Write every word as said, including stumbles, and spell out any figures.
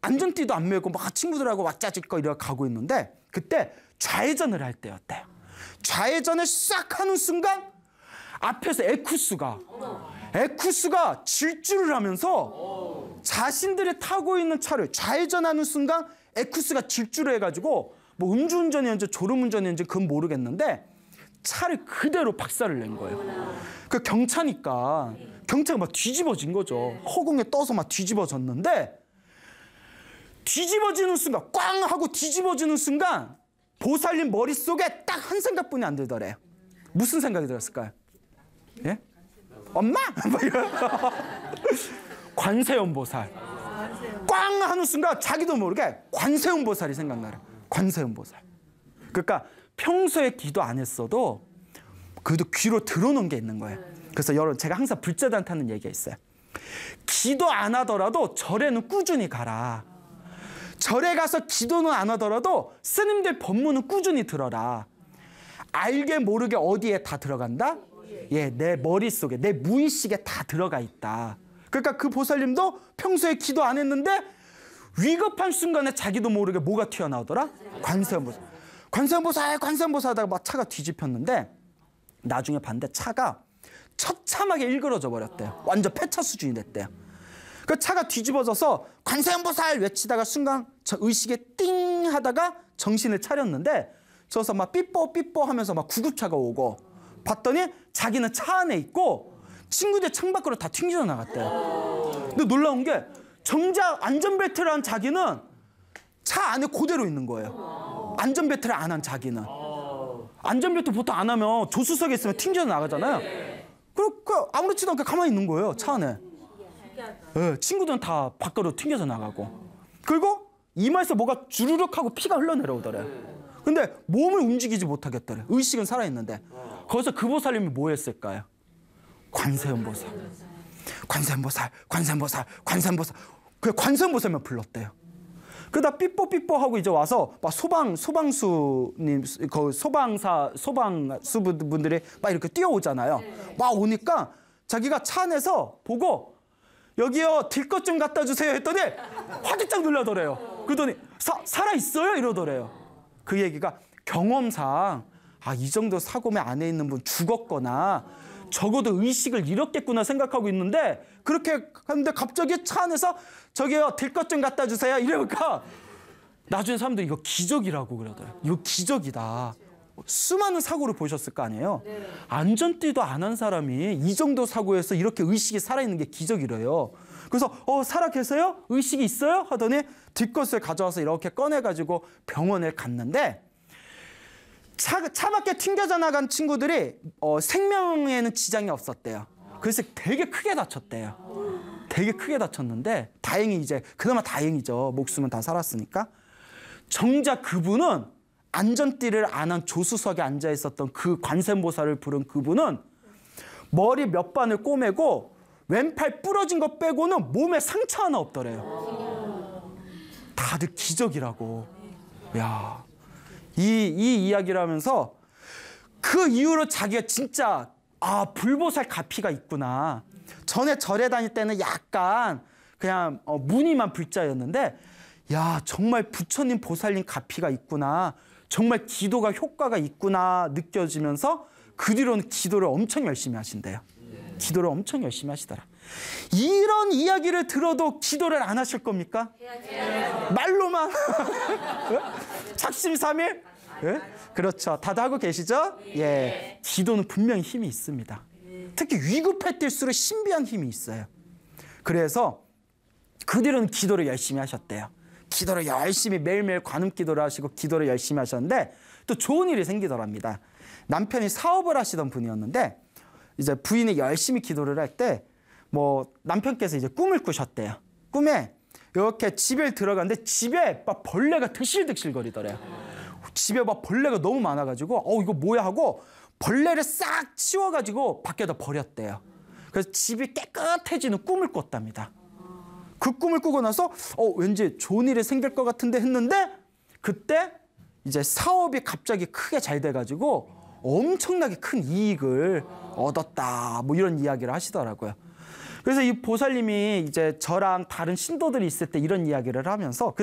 안전띠도 안 메고 막 친구들하고 왁자지껄 이렇게 가고 있는데 그때 좌회전을 할 때였대요. 좌회전을 싹 하는 순간 앞에서 에쿠스가 에쿠스가 질주를 하면서 자신들이 타고 있는 차를 좌회전하는 순간 에쿠스가 질주를 해가지고 뭐 음주운전이었는지 졸음운전이었는지 그건 모르겠는데 차를 그대로 박살을 낸 거예요. 그 경차니까 경차가 막 뒤집어진 거죠. 허공에 떠서 막 뒤집어졌는데 뒤집어지는 순간 꽝 하고 뒤집어지는 순간 보살님 머릿속에 딱 한 생각뿐이 안 들더래요. 무슨 생각이 들었을까요? 예? 엄마? 관세음보살. 꽝 하는 순간 자기도 모르게 관세음보살이 생각나요. 관세음보살. 그러니까 평소에 기도 안 했어도 그래도 귀로 들어놓은 게 있는 거예요. 그래서 여러분 제가 항상 불자단한테 하는 얘기가 있어요. 기도 안 하더라도 절에는 꾸준히 가라. 절에 가서 기도는 안 하더라도 스님들 법문은 꾸준히 들어라. 알게 모르게 어디에 다 들어간다? 예, 내 머릿속에, 내 무의식에 다 들어가 있다. 그러니까 그 보살님도 평소에 기도 안 했는데 위급한 순간에 자기도 모르게 뭐가 튀어나오더라? 관세음보살. 관세음보살, 관세음보살 하다가 막 차가 뒤집혔는데 나중에 봤는데 차가 처참하게 일그러져 버렸대요. 완전 폐차 수준이 됐대요. 그 차가 뒤집어져서 관세음보살 외치다가 순간 저 의식에 띵 하다가 정신을 차렸는데 저서 막 삐뽀 삐뽀 하면서 막 구급차가 오고 봤더니 자기는 차 안에 있고 친구들 창밖으로 다 튕겨 나갔대요. 근데 놀라운 게 정작 안전벨트를 한 자기는 차 안에 그대로 있는 거예요. 안전벨트를 안 한 자기는. 안전벨트 보통 안 하면 조수석에 있으면 튕겨 나가잖아요. 그러니까 아무렇지도 않게 가만히 있는 거예요. 차 안에. 네, 친구들은 다 밖으로 튕겨서 나가고. 그리고 이마에서 뭐가 주르륵 하고 피가 흘러내려오더래요. 근데 몸을 움직이지 못하겠더래. 의식은 살아있는데. 거기서 그 보살님이 뭐 했을까요? 관세음보살. 관세음보살, 관세음보살, 관세음보살. 그 관세음보살만 불렀대요. 그러다 삐뽀삐뽀 하고 이제 와서 막 소방, 소방수님, 그 소방사, 소방수분들이 막 이렇게 뛰어오잖아요. 막 오니까 자기가 차 안에서 보고 여기요, 들 것 좀 갖다 주세요 했더니 화들짝 놀라더래요. 그러더니 사, 살아있어요? 이러더래요. 그 얘기가 경험상 아, 이 정도 사고면 안에 있는 분 죽었거나 적어도 의식을 잃었겠구나 생각하고 있는데 그렇게 하는데 갑자기 차 안에서 저기요, 들 것 좀 갖다 주세요 이러니까 나중에 사람들이 이거 기적이라고 그러더라고요. 이거 기적이다. 수많은 사고를 보셨을 거 아니에요. 네. 안전띠도 안 한 사람이 이 정도 사고에서 이렇게 의식이 살아있는 게 기적이래요. 그래서 어 살아 계세요? 의식이 있어요? 하더니 뒷것을 가져와서 이렇게 꺼내가지고 병원에 갔는데 차, 차 밖에 튕겨져 나간 친구들이 어, 생명에는 지장이 없었대요. 그래서 되게 크게 다쳤대요. 되게 크게 다쳤는데 다행히 이제 그나마 다행이죠. 목숨은 다 살았으니까. 정작 그분은 안전띠를 안 한 조수석에 앉아 있었던 그 관세음보살을 부른 그분은 머리 몇 반을 꼬매고 왼팔 부러진 거 빼고는 몸에 상처 하나 없더래요. 다들 기적이라고. 야, 이, 이 이야기를 하면서 그 이후로 자기가 진짜 아, 불보살 가피가 있구나. 전에 절에 다닐 때는 약간 그냥 어, 무늬만 불자였는데 야, 정말 부처님 보살님 가피가 있구나. 정말 기도가 효과가 있구나 느껴지면서 그 뒤로는 기도를 엄청 열심히 하신대요. 기도를 엄청 열심히 하시더라. 이런 이야기를 들어도 기도를 안 하실 겁니까? 말로만? 작심삼일? 예? 그렇죠. 다들 하고 계시죠? 예. 기도는 분명히 힘이 있습니다. 특히 위급할 때일수록 신비한 힘이 있어요. 그래서 그 뒤로는 기도를 열심히 하셨대요. 기도를 열심히 매일매일 관음 기도를 하시고 기도를 열심히 하셨는데 또 좋은 일이 생기더랍니다. 남편이 사업을 하시던 분이었는데 이제 부인이 열심히 기도를 할 때 뭐 남편께서 이제 꿈을 꾸셨대요. 꿈에 이렇게 집에 들어갔는데 집에 막 벌레가 드실드실 거리더래요. 집에 막 벌레가 너무 많아가지고 어 이거 뭐야 하고 벌레를 싹 치워가지고 밖에다 버렸대요. 그래서 집이 깨끗해지는 꿈을 꿨답니다. 그 꿈을 꾸고 나서 어 왠지 좋은 일이 생길 것 같은데 했는데 그때 이제 사업이 갑자기 크게 잘 돼가지고 엄청나게 큰 이익을 얻었다 뭐 이런 이야기를 하시더라고요. 그래서 이 보살님이 이제 저랑 다른 신도들이 있을 때 이런 이야기를 하면서